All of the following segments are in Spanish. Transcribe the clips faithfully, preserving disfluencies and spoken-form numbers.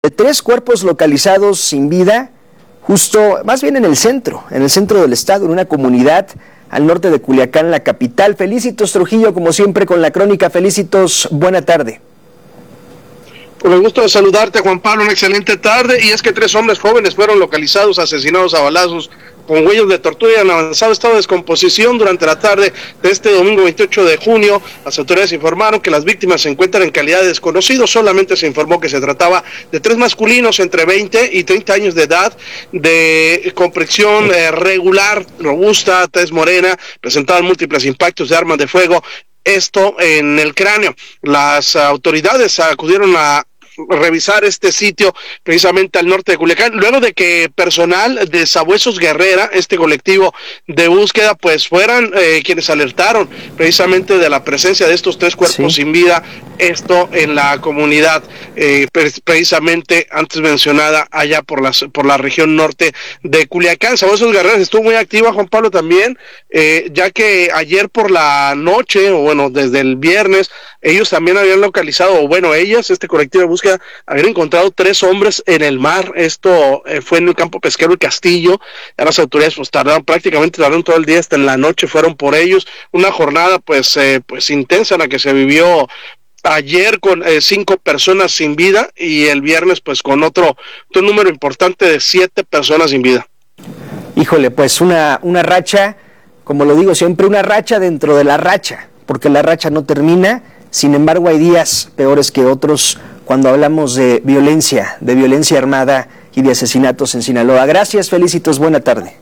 de tres cuerpos localizados sin vida, justo, más bien en el centro, en el centro del estado, en una comunidad al norte de Culiacán, la capital. Felicitos Trujillo, como siempre, con la crónica. Felicitos, buena tarde. Con el gusto de saludarte, Juan Pablo, una excelente tarde. Y es que tres hombres jóvenes fueron localizados, asesinados a balazos, con huellas de tortura y en avanzado estado de descomposición durante la tarde de este domingo veintiocho de junio. Las autoridades informaron que las víctimas se encuentran en calidad de desconocidos. Solamente se informó que se trataba de tres masculinos entre veinte y treinta años de edad, de complexión eh, regular, robusta, tez morena, presentaban múltiples impactos de armas de fuego, esto en el cráneo. Las autoridades acudieron a revisar este sitio precisamente al norte de Culiacán, luego de que personal de Sabuesos Guerrera, este colectivo de búsqueda, pues fueran eh, quienes alertaron precisamente de la presencia de estos tres cuerpos sí. sin vida, esto en la comunidad eh, precisamente antes mencionada allá por las por la región norte de Culiacán. Sabuesos Guerrera estuvo muy activa, Juan Pablo, también, eh, ya que ayer por la noche, o bueno, desde el viernes, ellos también habían localizado, o bueno, ellas, este colectivo de búsqueda, habían encontrado tres hombres en el mar. Esto eh, fue en el campo pesquero El Castillo. Ya las autoridades pues tardaron, prácticamente tardaron todo el día, hasta en la noche fueron por ellos. Una jornada pues eh, pues intensa en la que se vivió ayer con eh, cinco personas sin vida y el viernes pues con otro, otro número importante de siete personas sin vida. Híjole, pues una, una racha, como lo digo siempre, una racha dentro de la racha, porque la racha no termina. Sin embargo, hay días peores que otros cuando hablamos de violencia, de violencia armada y de asesinatos en Sinaloa. Gracias, Felicitos, buena tarde.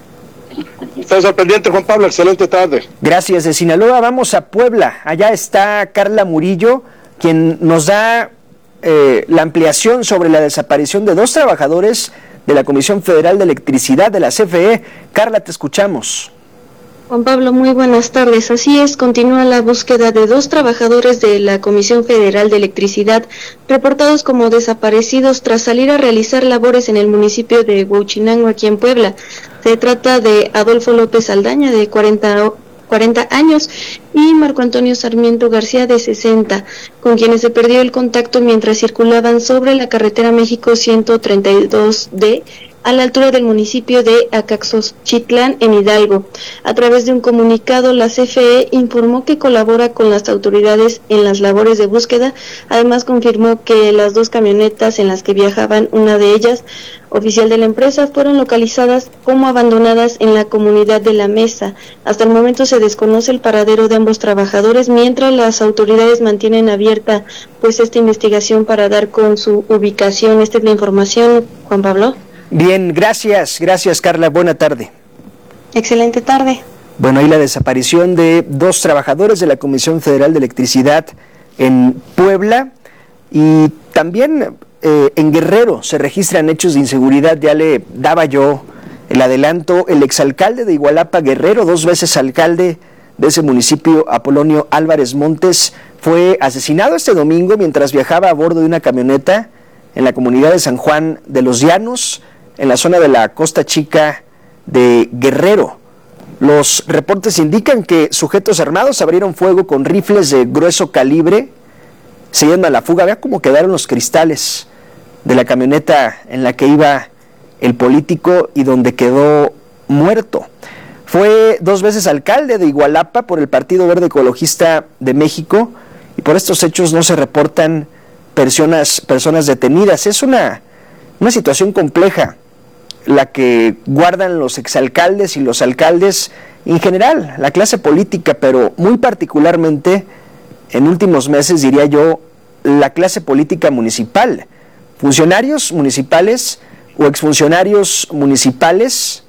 Estamos al pendiente, Juan Pablo, excelente tarde. Gracias. De Sinaloa vamos a Puebla. Allá está Carla Murillo, quien nos da eh, la ampliación sobre la desaparición de dos trabajadores de la Comisión Federal de Electricidad de la C F E. Carla, te escuchamos. Juan Pablo, muy buenas tardes. Así es, continúa la búsqueda de dos trabajadores de la Comisión Federal de Electricidad reportados como desaparecidos tras salir a realizar labores en el municipio de Huachinango, aquí en Puebla. Se trata de Adolfo López Aldaña, de cuarenta años, y Marco Antonio Sarmiento García, de sesenta, con quienes se perdió el contacto mientras circulaban sobre la carretera México ciento treinta y dos D, a la altura del municipio de Acaxochitlán, en Hidalgo. A través de un comunicado, la C F E informó que colabora con las autoridades en las labores de búsqueda. Además, confirmó que las dos camionetas en las que viajaban, una de ellas, oficial de la empresa, fueron localizadas como abandonadas en la comunidad de La Mesa. Hasta el momento se desconoce el paradero de ambos trabajadores, mientras las autoridades mantienen abierta pues esta investigación para dar con su ubicación. Esta es la información, Juan Pablo. Bien, gracias, gracias Carla, buena tarde. Excelente tarde. Bueno, ahí la desaparición de dos trabajadores de la Comisión Federal de Electricidad en Puebla, y también eh, en Guerrero se registran hechos de inseguridad. Ya le daba yo el adelanto. El exalcalde de Igualapa, Guerrero, dos veces alcalde de ese municipio, Apolonio Álvarez Montes, fue asesinado este domingo mientras viajaba a bordo de una camioneta en la comunidad de San Juan de los Llanos, en la zona de la Costa Chica de Guerrero. Los reportes indican que sujetos armados abrieron fuego con rifles de grueso calibre, siguiendo a la fuga. Vea cómo quedaron los cristales de la camioneta en la que iba el político y donde quedó muerto. Fue dos veces alcalde de Igualapa por el Partido Verde Ecologista de México, y por estos hechos no se reportan personas, personas detenidas. Es una, una situación compleja la que guardan los exalcaldes y los alcaldes, en general, la clase política, pero muy particularmente, en últimos meses, diría yo, la clase política municipal. Funcionarios municipales o exfuncionarios municipales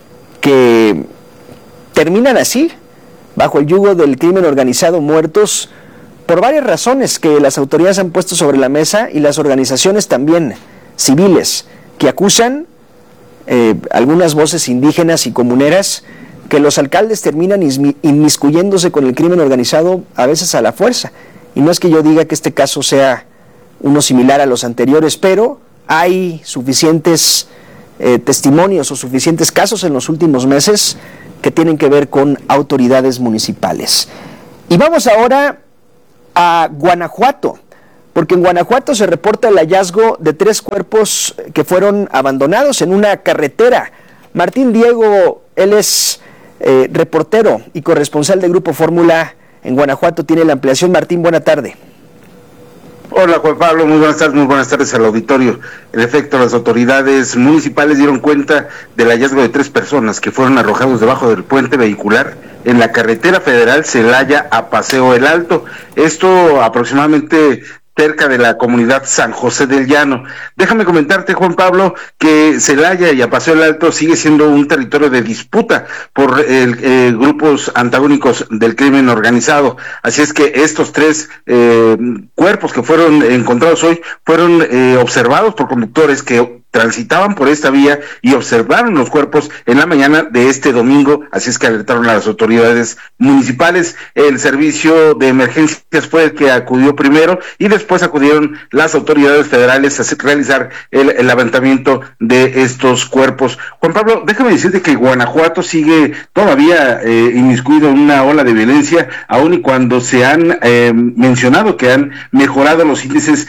que terminan así, bajo el yugo del crimen organizado, muertos por varias razones que las autoridades han puesto sobre la mesa, y las organizaciones también civiles que acusan, eh, algunas voces indígenas y comuneras, que los alcaldes terminan inmiscuyéndose con el crimen organizado, a veces a la fuerza. Y no es que yo diga que este caso sea uno similar a los anteriores, pero hay suficientes eh, testimonios o suficientes casos en los últimos meses que tienen que ver con autoridades municipales. Y vamos ahora a Guanajuato, porque en Guanajuato se reporta el hallazgo de tres cuerpos que fueron abandonados en una carretera. Martín Diego, él es eh, reportero y corresponsal de Grupo Fórmula en Guanajuato, tiene la ampliación. Martín, buena tarde. Hola Juan Pablo, muy buenas tardes, muy buenas tardes al auditorio. En efecto, las autoridades municipales dieron cuenta del hallazgo de tres personas que fueron arrojados debajo del puente vehicular en la carretera federal Celaya a Paseo El Alto. Esto aproximadamente cerca de la comunidad San José del Llano. Déjame comentarte, Juan Pablo, que Celaya y a Paseo El Alto sigue siendo un territorio de disputa por el, eh, grupos antagónicos del crimen organizado. Así es que estos tres eh, cuerpos que fueron encontrados hoy fueron eh, observados por conductores que transitaban por esta vía y observaron los cuerpos en la mañana de este domingo, así es que alertaron a las autoridades municipales. El servicio de emergencias fue el que acudió primero y después acudieron las autoridades federales a realizar el, el levantamiento de estos cuerpos. Juan Pablo, déjame decirte que Guanajuato sigue todavía eh, inmiscuido en una ola de violencia, aun y cuando se han eh, mencionado que han mejorado los índices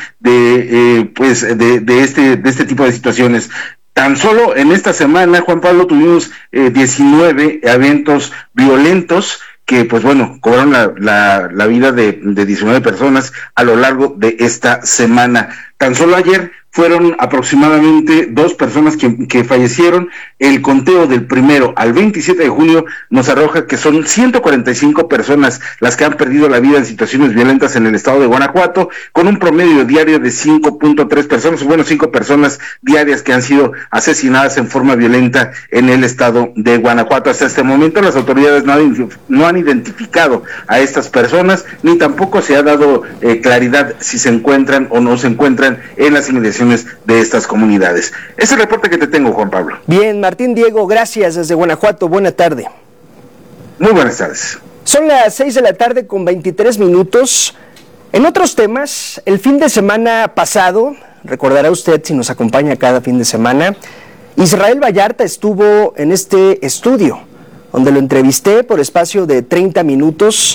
de eh, pues de, de este de este tipo de situaciones. Tan solo en esta semana, Juan Pablo, tuvimos eh, diecinueve eventos violentos que, pues bueno, cobraron la, la, la vida de, de diecinueve personas a lo largo de esta semana. Tan solo ayer fueron aproximadamente dos personas que, que fallecieron. El conteo del primero al veintisiete de junio nos arroja que son ciento cuarenta y cinco personas las que han perdido la vida en situaciones violentas en el estado de Guanajuato, con un promedio diario de cinco punto tres personas, bueno, cinco personas diarias que han sido asesinadas en forma violenta en el estado de Guanajuato. Hasta este momento las autoridades no han, no han identificado a estas personas, ni tampoco se ha dado eh, claridad si se encuentran o no se encuentran en las inmediaciones de estas comunidades. Ese es el reporte que te tengo, Juan Pablo. Bien, Martín Diego, gracias desde Guanajuato, buena tarde. Muy buenas tardes. Son las seis de la tarde con veintitrés minutos. En otros temas, el fin de semana pasado, recordará usted si nos acompaña cada fin de semana, Israel Vallarta estuvo en este estudio, donde lo entrevisté por espacio de treinta minutos,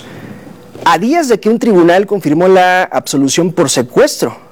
a días de que un tribunal confirmó la absolución por secuestro.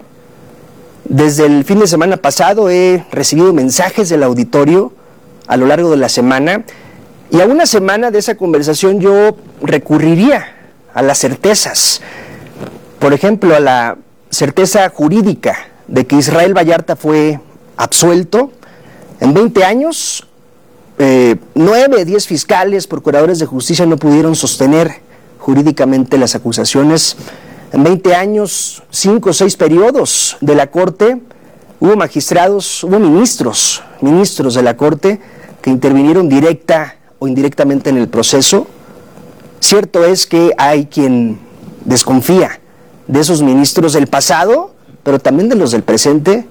Desde el fin de semana pasado he recibido mensajes del auditorio a lo largo de la semana, y a una semana de esa conversación yo recurriría a las certezas. Por ejemplo, a la certeza jurídica de que Israel Vallarta fue absuelto. En veinte años, eh, nueve, diez fiscales, procuradores de justicia no pudieron sostener jurídicamente las acusaciones. En veinte años, cinco o seis periodos de la Corte, hubo magistrados, hubo ministros, ministros de la Corte que intervinieron directa o indirectamente en el proceso. Cierto es que hay quien desconfía de esos ministros del pasado, pero también de los del presente,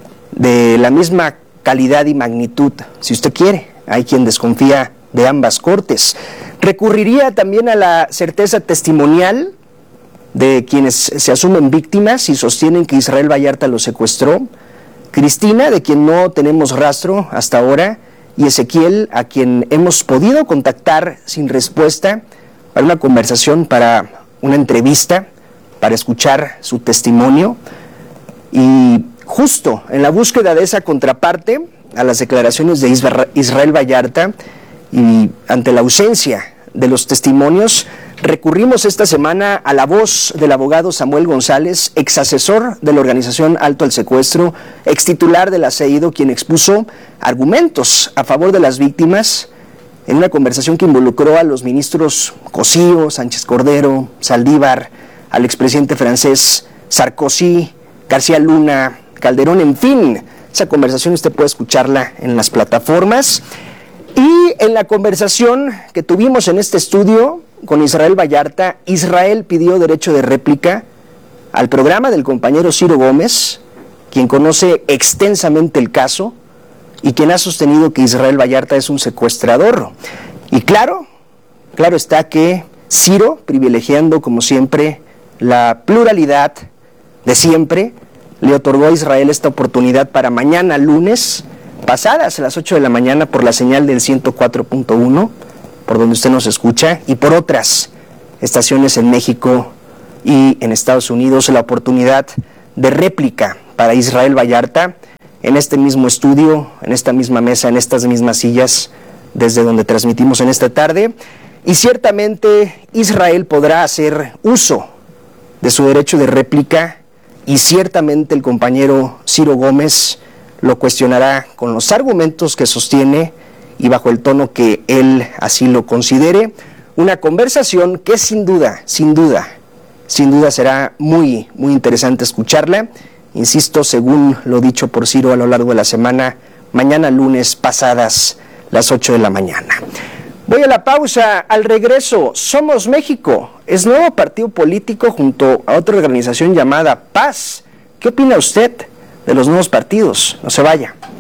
de la misma calidad y magnitud, si usted quiere. Hay quien desconfía de ambas cortes. Recurriría también a la certeza testimonial de quienes se asumen víctimas y sostienen que Israel Vallarta lo secuestró, Cristina, de quien no tenemos rastro hasta ahora, y Ezequiel, a quien hemos podido contactar sin respuesta para una conversación, para una entrevista, para escuchar su testimonio. Y justo en la búsqueda de esa contraparte a las declaraciones de Israel Vallarta y ante la ausencia de los testimonios, recurrimos esta semana a la voz del abogado Samuel González, ex asesor de la organización Alto al Secuestro, ex titular del ASEIDO, quien expuso argumentos a favor de las víctimas en una conversación que involucró a los ministros Cosío, Sánchez Cordero, Saldívar, al expresidente francés Sarkozy, García Luna, Calderón, en fin. Esa conversación usted puede escucharla en las plataformas. Y en la conversación que tuvimos en este estudio con Israel Vallarta, Israel pidió derecho de réplica al programa del compañero Ciro Gómez, quien conoce extensamente el caso y quien ha sostenido que Israel Vallarta es un secuestrador. Y claro, claro está que Ciro, privilegiando como siempre la pluralidad de siempre, le otorgó a Israel esta oportunidad para mañana lunes, pasadas a las ocho de la mañana, por la señal del ciento cuatro punto uno, por donde usted nos escucha, y por otras estaciones en México y en Estados Unidos la oportunidad de réplica para Israel Vallarta en este mismo estudio, en esta misma mesa, en estas mismas sillas, desde donde transmitimos en esta tarde. Y ciertamente Israel podrá hacer uso de su derecho de réplica y ciertamente el compañero Ciro Gómez lo cuestionará con los argumentos que sostiene y bajo el tono que él así lo considere. Una conversación que sin duda, sin duda, sin duda será muy, muy interesante escucharla. Insisto, según lo dicho por Ciro a lo largo de la semana, mañana lunes pasadas las ocho de la mañana. Voy a la pausa. Al regreso, Somos México es nuevo partido político junto a otra organización llamada Paz. ¿Qué opina usted de los nuevos partidos? No se vaya.